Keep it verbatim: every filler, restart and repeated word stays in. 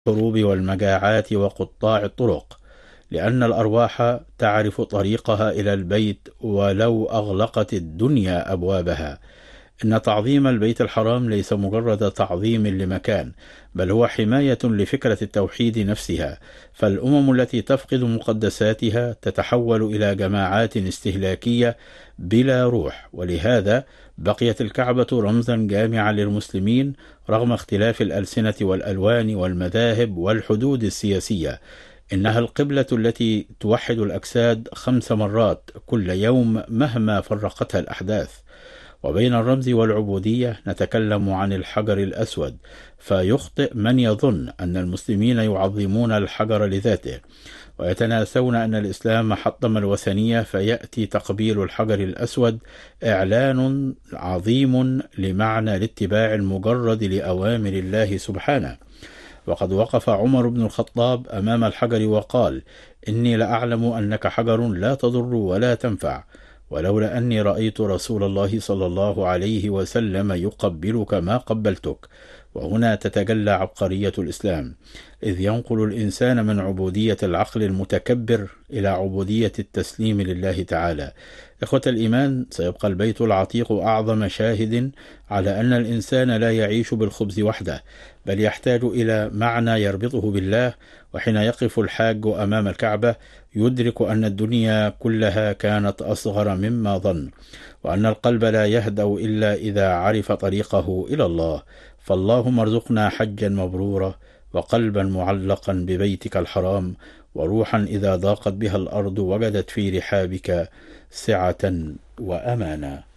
الحروب والمجاعات وقطاع الطرق، لأن الأرواح تعرف طريقها إلى البيت ولو أغلقت الدنيا أبوابها. إن تعظيم البيت الحرام ليس مجرد تعظيم لمكان، بل هو حماية لفكرة التوحيد نفسها، فالأمم التي تفقد مقدساتها تتحول إلى جماعات استهلاكية بلا روح، ولهذا بقيت الكعبة رمزا جامعا للمسلمين رغم اختلاف الألسنة والألوان والمذاهب والحدود السياسية. إنها القبلة التي توحد الأجساد خمس مرات كل يوم مهما فرقتها الأحداث. وبين الرمز والعبودية نتكلم عن الحجر الأسود، فيخطئ من يظن أن المسلمين يعظمون الحجر لذاته ويتناسون أن الإسلام حطم الوثنية، فيأتي تقبيل الحجر الأسود إعلان عظيم لمعنى الاتباع المجرد لأوامر الله سبحانه. وقد وقف عمر بن الخطاب أمام الحجر وقال: إني لأعلم أنك حجر لا تضر ولا تنفع، ولولا أني رأيت رسول الله صلى الله عليه وسلم يقبلك ما قبلتك. وهنا تتجلى عبقرية الإسلام، إذ ينقل الإنسان من عبودية العقل المتكبر إلى عبودية التسليم لله تعالى. إخوة الإيمان، سيبقى البيت العتيق أعظم شاهد على أن الإنسان لا يعيش بالخبز وحده، بل يحتاج إلى معنى يربطه بالله. وحين يقف الحاج أمام الكعبة يدرك أن الدنيا كلها كانت أصغر مما ظن، وأن القلب لا يهدأ إلا إذا عرف طريقه إلى الله. فاللهم ارزقنا حجا مبرورا، وقلبا معلقا ببيتك الحرام، وروحا إذا ضاقت بها الأرض وجدت في رحابك سعة وأمانا.